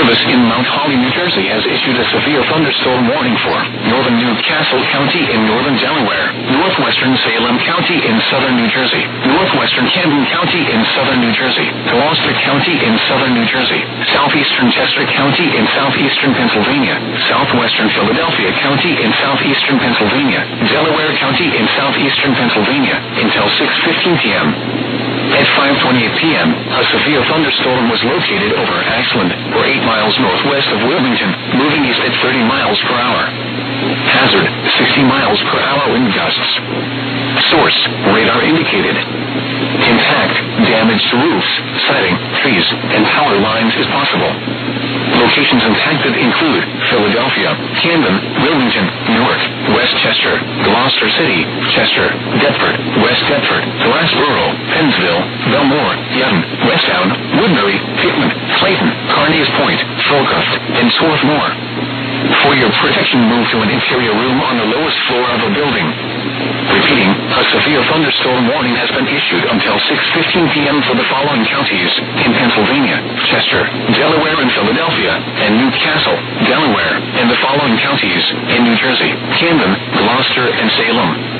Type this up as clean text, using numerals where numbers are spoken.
Service in Mount Holly, New Jersey has issued a severe thunderstorm warning for northern Newcastle County in northern Delaware, northwestern Salem County in southern New Jersey, northwestern Camden County in southern New Jersey, Gloucester County in southern New Jersey, southeastern Chester County in southeastern Pennsylvania, southwestern Philadelphia County in southeastern Pennsylvania, Delaware County in southeastern Pennsylvania until 6:15 p.m. At 5:28 p.m., a severe thunderstorm was located over Ashland, or 8 miles northwest of Wilmington, moving east at 30 miles per hour. Hazard, 60 miles per hour wind gusts. Source, radar indicated. Intact, damage to roofs, siding, trees, and power lines is possible. Locations impacted include Philadelphia, Camden, Wilmington, Newark, Westchester, Gloucester City, Chester, Deptford, West Deptford, Glassboro, Pennsville, Belmore, Yadden, Westtown, Woodbury, Hickman, Clayton, Carneys Point, Folcroft, and Swarthmore. For your protection, move to an interior room on the lowest floor of a building. Repeating, a severe thunderstorm warning has been issued until 6:15 p.m. for the following counties in Pennsylvania, Chester, Delaware and Philadelphia, and Newcastle, Delaware, and the following counties in New Jersey, Camden, Gloucester, and Salem.